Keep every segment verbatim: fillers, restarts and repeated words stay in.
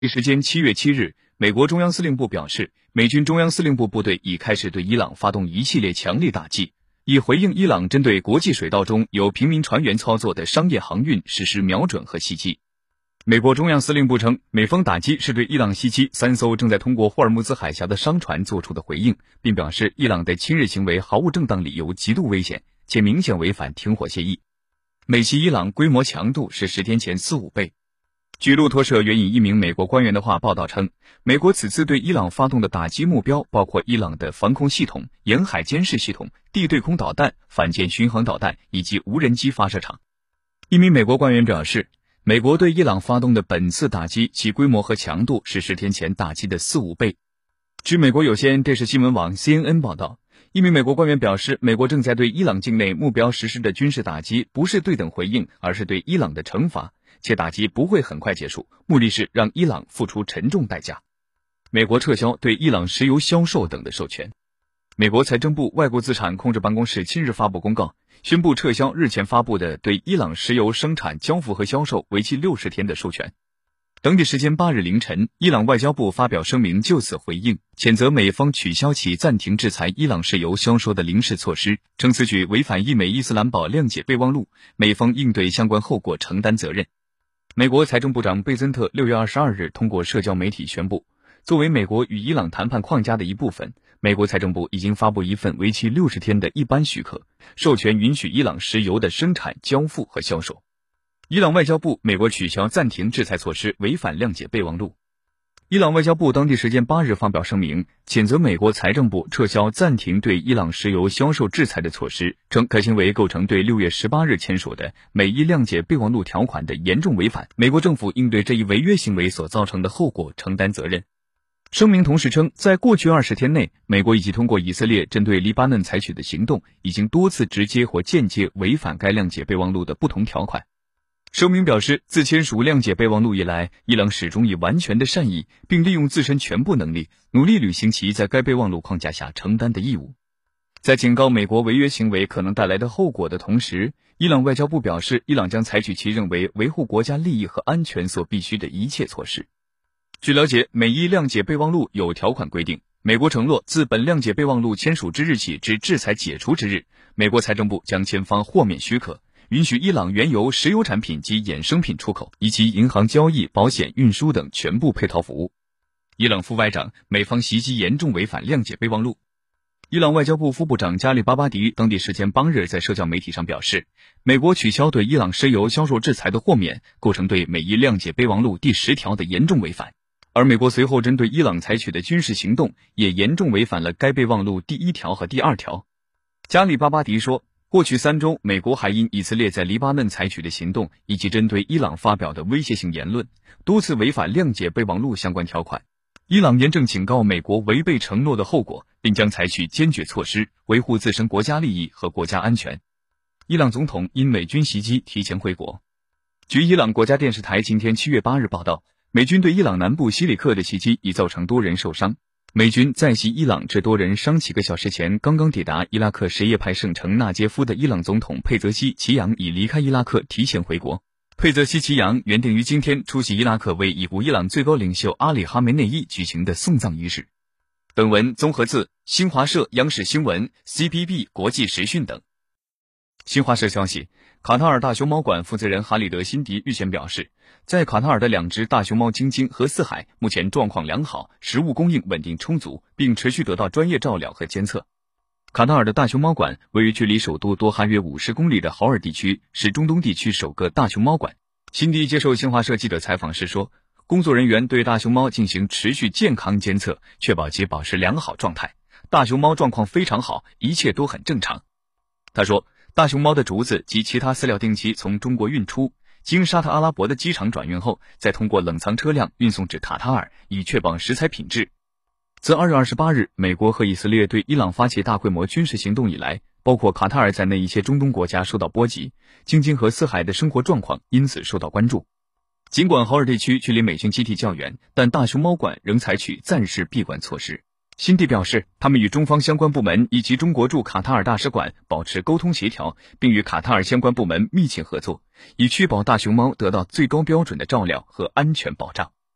时间七月七日，美国中央司令部表示，美军中央司令部部队已开始对伊朗发动一系列强力打击，以回应伊朗针对国际水道中由平民船员操作的商业航运实施瞄准和袭击。美国中央司令部称，美方打击是对伊朗袭击三艘正在通过霍尔木兹海峡的商船做出的回应，并表示伊朗的侵略行为毫无正当理由，极度危险，且明显违反停火协议。美袭伊朗规模强度是十天前四五倍。据路透社援引一名美国官员的话报道称，美国此次对伊朗发动的打击目标包括伊朗的防空系统、沿海监视系统、地对空导弹、反舰巡航导弹以及无人机发射场。一名美国官员表示，美国对伊朗发动的本次打击其规模和强度是十天前打击的四五倍。据美国有线电视新闻网 C N N 报道，一名美国官员表示，美国正在对伊朗境内目标实施的军事打击不是对等回应，而是对伊朗的惩罚，且打击不会很快结束，目的是让伊朗付出沉重代价。美国撤销对伊朗石油销售等的授权。美国财政部外国资产控制办公室近日发布公告，宣布撤销日前发布的对伊朗石油生产、交付和销售为期六十天的授权。当地时间八日凌晨，伊朗外交部发表声明就此回应，谴责美方取消其暂停制裁伊朗石油销售的临时措施，称此举违反伊美伊斯兰堡谅解备忘录，美方应对相关后果承担责任。美国财政部长贝森特六月二十二日通过社交媒体宣布，作为美国与伊朗谈判框架的一部分，美国财政部已经发布一份为期六十天的一般许可，授权允许伊朗石油的生产、交付和销售。伊朗外交部，美国取消暂停制裁措施违反谅解备忘录。伊朗外交部当地时间八日发表声明，谴责美国财政部撤销暂停对伊朗石油销售制裁的措施，称该行为构成对六月十八日签署的美伊谅解备忘录条款的严重违反，美国政府应对这一违约行为所造成的后果承担责任。声明同时称，在过去二十天内，美国已经通过以色列针对黎巴嫩采取的行动，已经多次直接或间接违反该谅解备忘录的不同条款。声明表示，自签署谅解备忘录以来，伊朗始终以完全的善意，并利用自身全部能力，努力履行其在该备忘录框架下承担的义务。在警告美国违约行为可能带来的后果的同时，伊朗外交部表示，伊朗将采取其认为维护国家利益和安全所必须的一切措施。据了解，美伊谅解备忘录有条款规定，美国承诺自本谅解备忘录签署之日起至制裁解除之日，美国财政部将签发豁免许可，允许伊朗原油、石油产品及衍生品出口，以及银行交易、保险、运输等全部配套服务。伊朗副外长，美方袭击严重违反谅解备忘录。伊朗外交部副部长加里巴巴迪当地时间八日在社交媒体上表示，美国取消对伊朗石油销售制裁的豁免，构成对美伊谅解备忘录第十条的严重违反，而美国随后针对伊朗采取的军事行动，也严重违反了该备忘录第一条和第二条。加里巴巴迪说，过去三周，美国还因以色列在黎巴嫩采取的行动以及针对伊朗发表的威胁性言论，多次违反谅解备忘录相关条款。伊朗严正警告美国违背承诺的后果，并将采取坚决措施，维护自身国家利益和国家安全。伊朗总统因美军袭击提前回国。据伊朗国家电视台今天七月八日报道，美军对伊朗南部西里克的袭击已造成多人受伤。美军在袭伊朗致多人伤几个小时前刚刚抵达伊拉克什叶派圣城纳杰夫的伊朗总统佩泽西奇扬已离开伊拉克提前回国。佩泽西奇扬原定于今天出席伊拉克为已故伊朗最高领袖阿里哈梅内伊举行的送葬仪式。本文综合自新华社、央视新闻、C B B 国际时讯等。新华社消息，卡塔尔大熊猫馆负责人哈里德·辛迪日前表示，在卡塔尔的两只大熊猫晶晶和四海目前状况良好，食物供应稳定充足，并持续得到专业照料和监测。卡塔尔的大熊猫馆位于距离首都多哈约五十公里的豪尔地区，是中东地区首个大熊猫馆。辛迪接受新华社记者采访时说，工作人员对大熊猫进行持续健康监测，确保其保持良好状态。大熊猫状况非常好，一切都很正常。他说，大熊猫的竹子及其他饲料定期从中国运出，经沙特阿拉伯的机场转运后，再通过冷藏车辆运送至卡塔尔，以确保食材品质。自二月二十八日美国和以色列对伊朗发起大规模军事行动以来，包括卡塔尔在内一些中东国家受到波及，晶晶和四海的生活状况因此受到关注。尽管豪尔地区距离美军基地较远，但大熊猫馆仍采取暂时闭馆措施。辛迪表示，他们与中方相关部门以及中国驻卡塔尔大使馆保持沟通协调，并与卡塔尔相关部门密切合作，以确保大熊猫得到最高标准的照料和安全保障。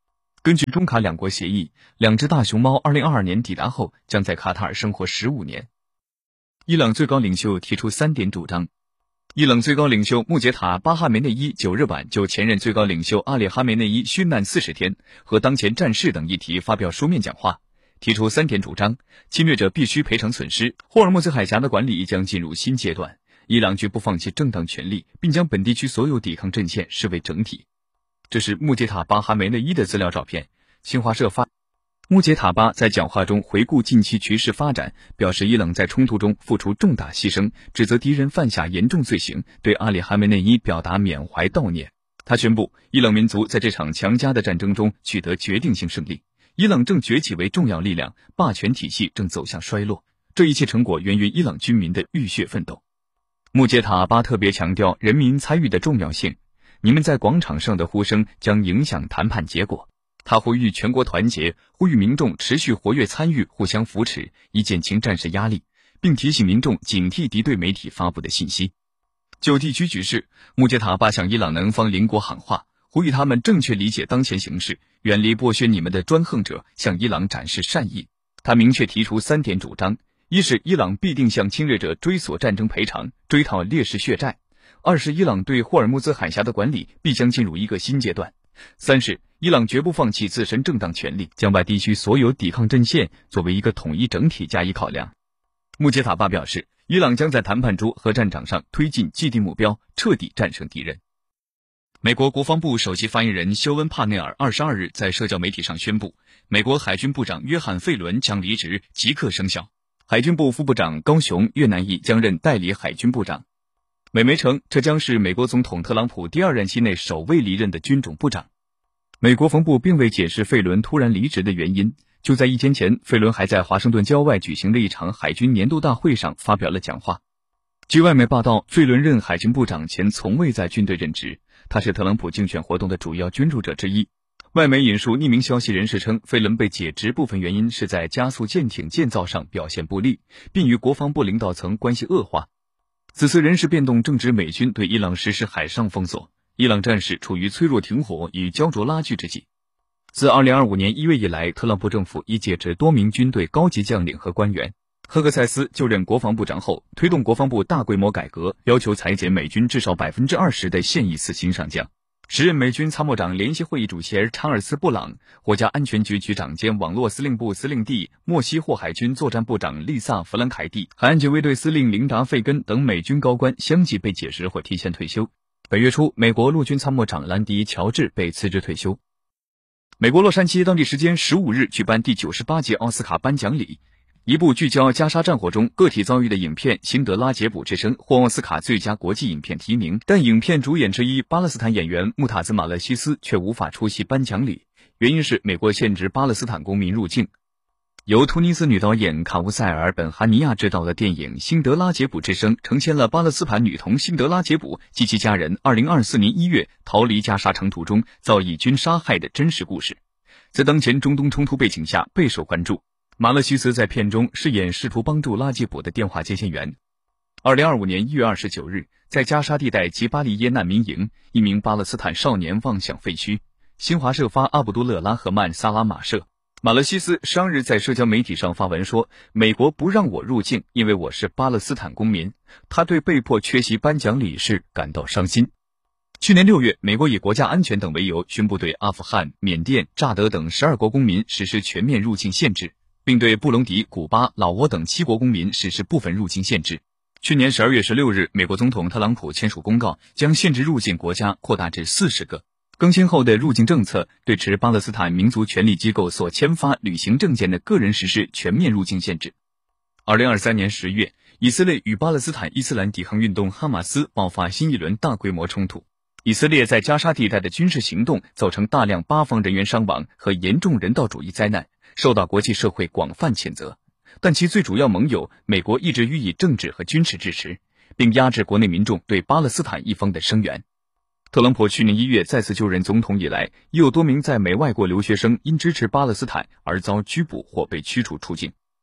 根据中卡两国协议，两只大熊猫二零二二年抵达后将在卡塔尔生活十五年。伊朗最高领袖提出三点主张。伊朗最高领袖穆杰塔·巴哈梅内伊九日晚就前任最高领袖阿里哈梅内伊殉难四十天和当前战事等议题发表书面讲话，提出三点主张：侵略者必须赔偿损失，霍尔木兹海峡的管理将进入新阶段，伊朗绝不放弃正当权利，并将本地区所有抵抗阵线视为整体。这是穆杰塔·巴哈梅内伊的资料照片。新华社发穆杰塔巴在讲话中回顾近期局势发展，表示伊朗在冲突中付出重大牺牲，指责敌人犯下严重罪行，对阿里哈梅内伊表达缅怀悼念。他宣布，伊朗民族在这场强加的战争中取得决定性胜利，伊朗正崛起为重要力量，霸权体系正走向衰落，这一切成果源于伊朗军民的浴血奋斗。穆杰塔巴特别强调人民参与的重要性，你们在广场上的呼声将影响谈判结果。他呼吁全国团结，呼吁民众持续活跃参与，互相扶持，以减轻战事压力，并提醒民众警惕敌对媒体发布的信息。就地区局势，穆杰塔巴向伊朗南方邻国喊话，呼吁他们正确理解当前形势，远离剥削你们的专横者，向伊朗展示善意。他明确提出三点主张：一是伊朗必定向侵略者追索战争赔偿，追讨烈士血债；二是伊朗对霍尔木兹海峡的管理必将进入一个新阶段；三是伊朗绝不放弃自身正当权利，将外地区所有抵抗阵线作为一个统一整体加以考量。穆杰塔巴表示，伊朗将在谈判桌和战场上推进既定目标，彻底战胜敌人。美国国防部首席发言人休恩·帕内尔二十二日在社交媒体上宣布，美国海军部长约翰·费伦将离职，即刻生效。海军部副部长高雄·越南裔将任代理海军部长。美媒称，这将是美国总统特朗普第二任期内首位离任的军种部长。美国防部并未解释费伦突然离职的原因。就在一天前，费伦还在华盛顿郊外举行的一场海军年度大会上发表了讲话。据外媒报道，费伦任海军部长前从未在军队任职，他是特朗普竞选活动的主要捐助者之一。外媒引述匿名消息人士称，费伦被解职部分原因是在加速舰艇建造上表现不利，并与国防部领导层关系恶化。此次人事变动正值美军对伊朗实施海上封锁，伊朗战事处于脆弱停火与焦灼拉锯之际。自二零二五年一月以来，特朗普政府已解职多名军队高级将领和官员。赫克塞斯就任国防部长后，推动国防部大规模改革，要求裁减美军至少 百分之二十 的现役四星上将。时任美军参谋长联席会议主席查尔斯·布朗、国家安全局局长兼网络司令部司令地莫西霍海军作战部长丽萨·弗兰凯蒂、海岸警卫队司令琳达·费根等美军高官相继被解职或提前退休。本月初，美国陆军参谋长兰迪·乔治被辞职退休。美国洛杉矶当地时间十五日举办第九十八届奥斯卡颁奖礼，一部聚焦加沙战火中个体遭遇的影片《辛德拉杰卜之声》获奥斯卡最佳国际影片提名，但影片主演之一巴勒斯坦演员穆塔兹·马勒西斯却无法出席颁奖礼，原因是美国限制巴勒斯坦公民入境。由突尼斯女导演卡乌塞尔·本哈尼亚执导的电影《辛德拉杰卜之声》呈现了巴勒斯坦女童辛德拉杰卜及其家人二零二四年一月逃离加沙城途中遭以军杀害的真实故事，在当前中东冲突背景下备受关注。马勒西斯在片中饰演试图帮助拉杰卜的电话接线员。二零二五年一月二十九日，在加沙地带吉巴利耶难民营，一名巴勒斯坦少年望向废墟。新华社发阿卜杜勒拉赫曼萨拉马社。马勒西斯上日在社交媒体上发文说，美国不让我入境，因为我是巴勒斯坦公民。他对被迫缺席颁奖礼事感到伤心。去年六月，美国以国家安全等为由，宣布对阿富汗、缅甸、乍得等十二国公民实施全面入境限制，并对布隆迪、古巴、老挝等七国公民实施部分入境限制。去年十二月十六日，美国总统特朗普签署公告，将限制入境国家扩大至四十个。更新后的入境政策对持巴勒斯坦民族权利机构所签发旅行证件的个人实施全面入境限制。二零二三年十月，以色列与巴勒斯坦伊斯兰抵抗运动哈马斯爆发新一轮大规模冲突。以色列在加沙地带的军事行动造成大量巴方人员伤亡和严重人道主义灾难，受到国际社会广泛谴责。但其最主要盟友美国一直予以政治和军事支持，并压制国内民众对巴勒斯坦一方的声援。特朗普去年一月再次就任总统以来，已有多名在美外国留学生因支持巴勒斯坦而遭拘捕或被驱逐出境。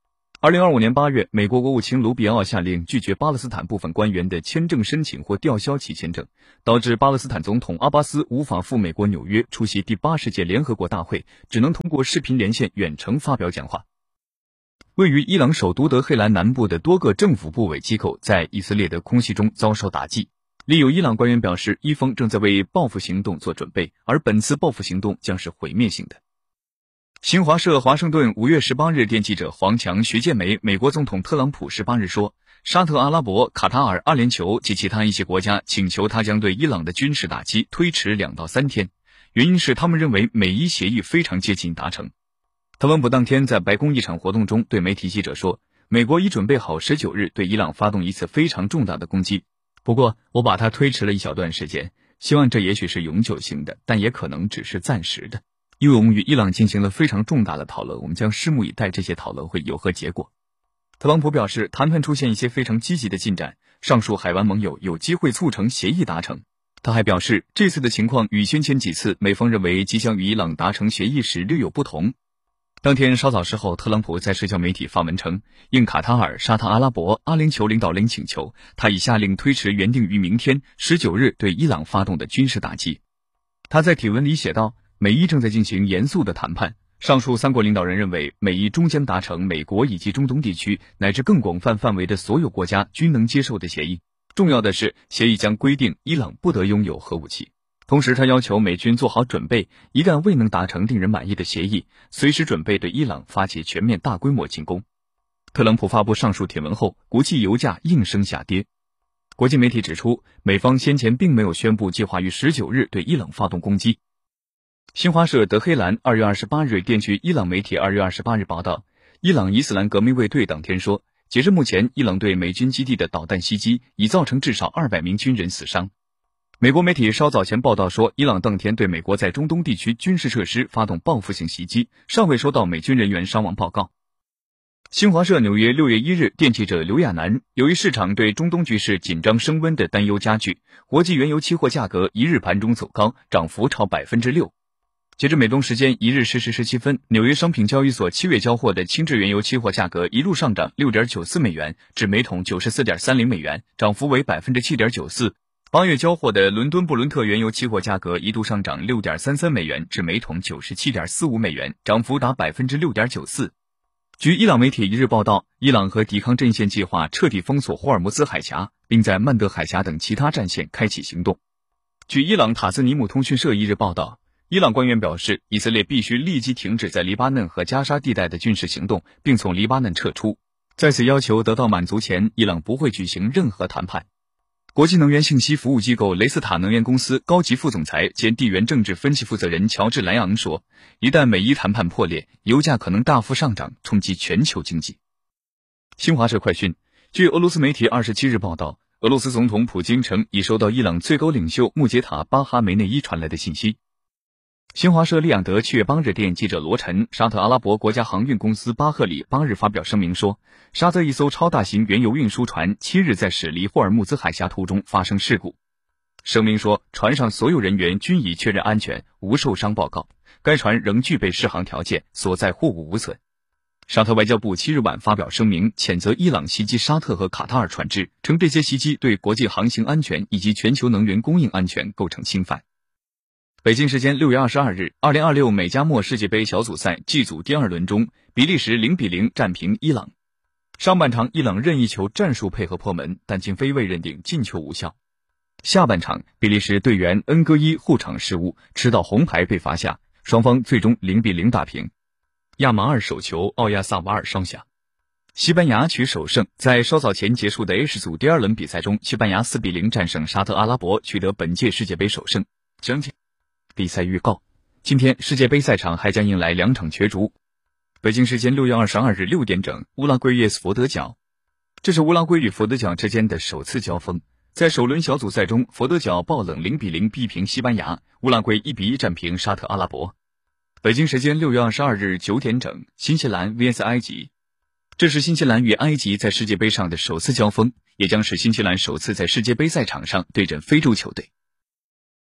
二零二五年八月，美国国务卿卢比奥下令拒绝巴勒斯坦部分官员的签证申请或吊销其签证，导致巴勒斯坦总统阿巴斯无法赴美国纽约出席第八十届联合国大会，只能通过视频连线远程发表讲话。位于伊朗首都德黑兰南部的多个政府部委机构在以色列的空袭中遭受打击。另有伊朗官员表示，伊方正在为报复行动做准备，而本次报复行动将是毁灭性的。新华社华盛顿五月十八日电记者黄强、徐建梅，美国总统特朗普十八日说，沙特阿拉伯、卡塔尔、阿联酋及其他一些国家请求他将对伊朗的军事打击推迟两到三天，原因是他们认为美伊协议非常接近达成。特朗普当天在白宫一场活动中对媒体记者说，美国已准备好十九日对伊朗发动一次非常重大的攻击，不过我把它推迟了一小段时间，希望这也许是永久性的，但也可能只是暂时的。因为我们与伊朗进行了非常重大的讨论，我们将拭目以待这些讨论会有何结果。特朗普表示，谈判出现一些非常积极的进展，上述海湾盟友有机会促成协议达成。他还表示，这次的情况与先前几次美方认为即将与伊朗达成协议时略有不同。当天稍早时候，特朗普在社交媒体发文称，应卡塔尔、沙特阿拉伯、阿联酋领导人请求，他已下令推迟原定于明天十九日对伊朗发动的军事打击。他在体文里写道，美伊正在进行严肃的谈判，上述三国领导人认为美伊终将达成美国以及中东地区乃至更广泛范围的所有国家均能接受的协议。重要的是，协议将规定伊朗不得拥有核武器。同时他要求美军做好准备，一旦未能达成令人满意的协议，随时准备对伊朗发起全面大规模进攻。特朗普发布上述帖文后，国际油价应声下跌。国际媒体指出，美方先前并没有宣布计划于十九日对伊朗发动攻击。新华社德黑兰二月二十八日电据伊朗媒体二月二十八日报道，伊朗伊斯兰革命卫队当天说，截至目前，伊朗对美军基地的导弹袭击已造成至少二百名军人死伤。美国媒体稍早前报道说，伊朗当天对美国在中东地区军事设施发动报复性袭击，尚未收到美军人员伤亡报告。新华社纽约六月一日电记者刘亚楠，由于市场对中东局势紧张升温的担忧加剧，国际原油期货价格一日盘中走高，涨幅超 百分之六。截至美东时间一日十时十七分，纽约商品交易所七月交货的轻质原油期货价格一路上涨 六点九四美元至每桶 九十四点三零美元，涨幅为 百分之七点九四。八月交货的伦敦布伦特原油期货价格一度上涨 六点三三美元至每桶 九十七点四五美元，涨幅达 百分之六点九四。据伊朗媒体一日报道，伊朗和抵抗阵线计划彻底封锁霍尔木兹海峡，并在曼德海峡等其他战线开启行动。据伊朗塔斯尼姆通讯社一日报道，伊朗官员表示，以色列必须立即停止在黎巴嫩和加沙地带的军事行动，并从黎巴嫩撤出。在此要求得到满足前，伊朗不会举行任何谈判。国际能源信息服务机构雷斯塔能源公司高级副总裁兼地缘政治分析负责人乔治莱昂说，一旦美伊谈判破裂，油价可能大幅上涨，冲击全球经济。新华社快讯，据俄罗斯媒体二十七日报道，俄罗斯总统普京称已收到伊朗最高领袖穆杰塔巴哈梅内伊传来的信息。新华社利雅得七月八日电记者罗晨，沙特阿拉伯国家航运公司巴赫里八日发表声明说，沙特一艘超大型原油运输船七日在驶离霍尔木兹海峡途中发生事故。声明说，船上所有人员均已确认安全，无受伤报告，该船仍具备适航条件，所在货物无损。沙特外交部七日晚发表声明，谴责伊朗袭击沙特和卡塔尔船只，称这些袭击对国际航行安全以及全球能源供应安全构成侵犯。北京时间六月二十二日，二零二六美加墨世界杯小组赛 G 组第二轮中，比利时零比零战平伊朗。上半场伊朗任意球战术配合破门，但经非位认定进球无效。下半场比利时队员恩戈伊护场失误，吃到红牌被罚下，双方最终零比零打平。亚马尔手球奥亚萨瓦尔双响。西班牙取首胜，在稍早前结束的 H 组第二轮比赛中，西班牙四比零战胜沙特阿拉伯，取得本届世界杯首胜。整体比赛预告，今天世界杯赛场还将迎来两场角逐。北京时间六月二十二日六点整，乌拉圭 V S 佛得角。这是乌拉圭与佛得角之间的首次交锋。在首轮小组赛中，佛得角爆冷零比零逼平西班牙，乌拉圭一比一战平沙特阿拉伯。北京时间六月二十二日九点整，新西兰 V S 埃及。这是新西兰与埃及在世界杯上的首次交锋，也将是新西兰首次在世界杯赛场上对阵非洲球队。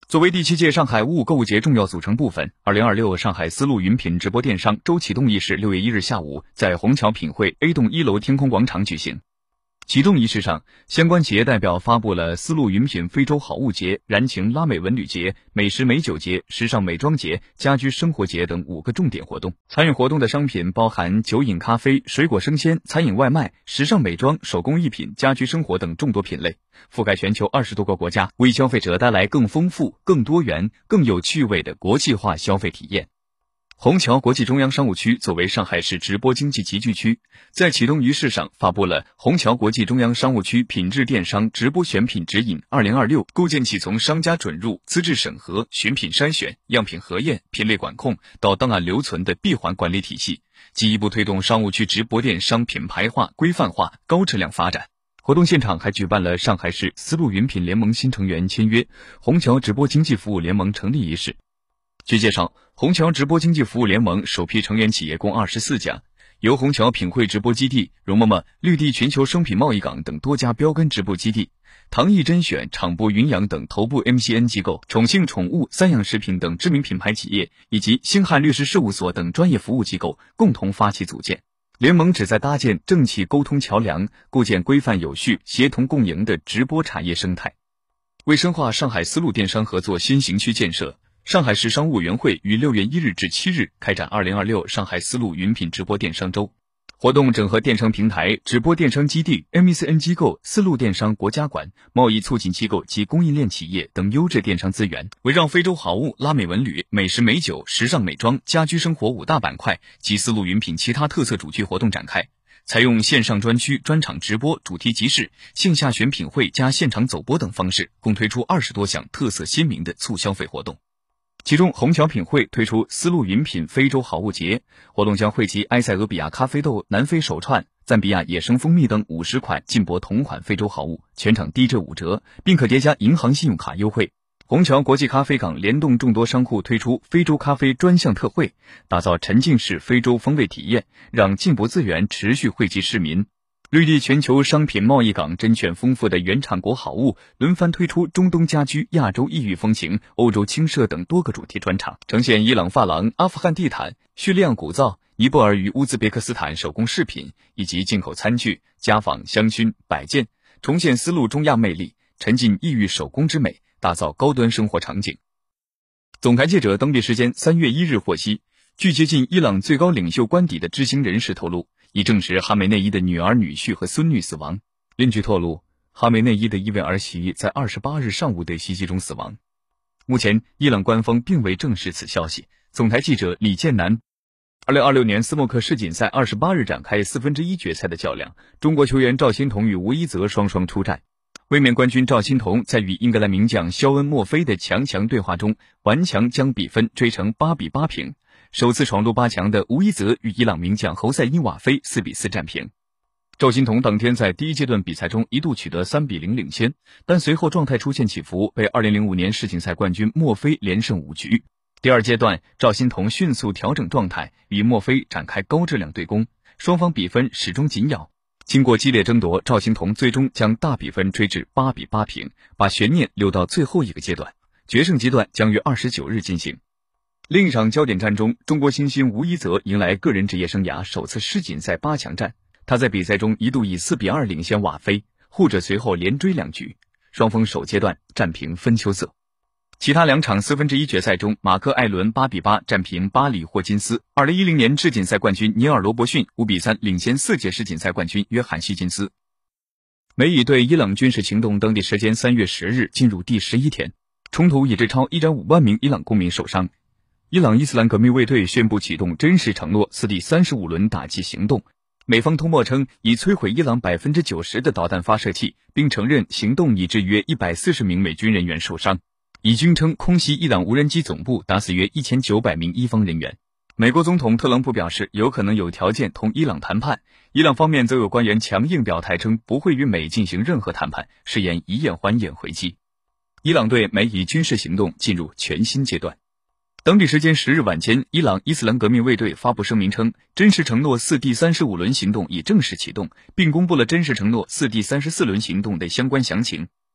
作为第七届上海物购物节重要组成部分，二零二六上海丝路云品直播电商周启动仪式六月一日下午在虹桥品汇 A 栋一楼天空广场举行。启动仪式上，相关企业代表发布了丝路云品非洲好物节、燃情拉美文旅节、美食美酒节、时尚美妆节、家居生活节等五个重点活动。参与活动的商品包含酒饮咖啡、水果生鲜、餐饮外卖、时尚美妆、手工艺品、家居生活等众多品类，覆盖全球二十多个国家，为消费者带来更丰富、更多元、更有趣味的国际化消费体验。虹桥国际中央商务区作为上海市直播经济集聚区，在启动仪式上发布了虹桥国际中央商务区品质电商直播选品指引二零二六，构建起从商家准入、资质审核、选品筛选、样品核验、品类管控到档案留存的闭环管理体系，进一步推动商务区直播电商品牌化、规范化、高质量发展。活动现场还举办了上海市丝路云品联盟新成员签约、虹桥直播经济服务联盟成立仪式。据介绍，虹桥直播经济服务联盟首批成员企业共二十四家，由虹桥品汇直播基地、容嬷嬷、绿地全球商品贸易港等多家标杆直播基地，唐艺甄选、场播云养等头部 M C N 机构，重庆宠物、三养食品等知名品牌企业，以及星汉律师事务所等专业服务机构共同发起组建。联盟旨在搭建政企沟通桥梁，构建规范有序、协同共赢的直播产业生态。为深化上海丝路电商合作新型区建设，上海市商务委员会于六月一日至七日开展二零二六上海丝路云品直播电商周。活动整合电商平台、直播电商基地、M C N 机构、丝路电商国家馆、贸易促进机构及供应链企业等优质电商资源，围绕非洲好物、拉美文旅、美食美酒、时尚美妆、家居生活五大板块及丝路云品其他特色主题活动展开。采用线上专区、专场直播、主题集市、线下选品会加现场走播等方式，共推出二十多项特色鲜明的促消费活动。其中，虹桥品汇推出丝路云品非洲好物节活动，将汇集埃塞俄比亚咖啡豆、南非手串、赞比亚野生蜂蜜等五十款进博同款非洲好物，全场低至五折，并可叠加银行信用卡优惠。虹桥国际咖啡港联动众多商户推出非洲咖啡专项特惠，打造沉浸式非洲风味体验，让进博资源持续惠及市民。绿地全球商品贸易港甄选丰富的原产国好物，轮番推出中东家居、亚洲异域风情、欧洲轻奢等多个主题专场，呈现伊朗发廊、阿富汗地毯、叙利亚古皂、尼泊尔与乌兹别克斯坦手工饰品以及进口餐具、家纺、香薰、摆件，重现丝路中亚魅力，沉浸异域手工之美，打造高端生活场景。总台记者当地时间三月一日获悉，据接近伊朗最高领袖官邸的知情人士透露，已证实哈梅内伊的女儿、女婿和孙女死亡。另据透露，哈梅内伊的一位儿媳在二十八日上午的袭击中死亡。目前，伊朗官方并未证实此消息。总台记者李建南。二零二六年斯诺克世锦赛二十八日展开四分之一决赛的较量，中国球员赵心童与吴一泽双双出战。卫冕冠军赵心童在与英格兰名将肖恩·莫菲的强强对话中，顽强将比分追成八比八平。首次闯入八强的吴一泽与伊朗名将侯赛因瓦菲四比四战平。赵心童当天在第一阶段比赛中一度取得三比零领先，但随后状态出现起伏，被二零零五年世锦赛冠军莫菲连胜五局。第二阶段，赵心童迅速调整状态，与莫菲展开高质量对攻，双方比分始终紧咬。经过激烈争夺，赵心童最终将大比分追至八比八平，把悬念留到最后一个阶段。决胜阶段将于二十九日进行。另一场焦点战中，中国新星吴一泽迎来个人职业生涯首次世锦赛八强战。他在比赛中一度以四比二领先瓦菲，后者随后连追两局，双方首阶段战平分秋色。其他两场四分之一决赛中，马克·艾伦八比八战平巴里·霍金斯。二零一零年世锦赛冠军尼尔·罗伯逊五比三领先四届世锦赛冠军约翰·希金斯。美以对伊朗军事行动当地时间三月十日进入第十一天，冲突已致超一点五万名伊朗公民受伤。伊朗伊斯兰革命卫队宣布启动真实承诺四第三十五轮打击行动，美方通报称已摧毁伊朗 百分之九十 的导弹发射器，并承认行动已致约一百四十名美军人员受伤。以军称空袭伊朗无人机总部，打死约一千九百名伊方人员。美国总统特朗普表示有可能有条件同伊朗谈判，伊朗方面则有官员强硬表态称不会与美进行任何谈判，誓言以眼还眼回击。伊朗对美以军事行动进入全新阶段。当地时间十日晚间，伊朗伊斯兰革命卫队发布声明称，真实承诺四第三十五轮行动已正式启动，并公布了真实承诺四第三十四轮行动的相关详情。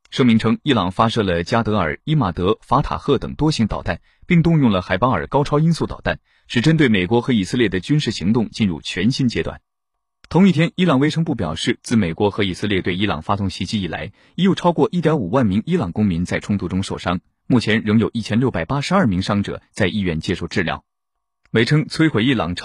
声明称，伊朗发射了加德尔、伊马德、法塔赫等多型导弹，并动用了海巴尔高超音速导弹，使针对美国和以色列的军事行动进入全新阶段。同一天，伊朗卫生部表示，自美国和以色列对伊朗发动袭击以来，已有超过 一点五万名伊朗公民在冲突中受伤，目前仍有一千六百八十二名伤者在医院接受治疗。美称摧毁伊朗超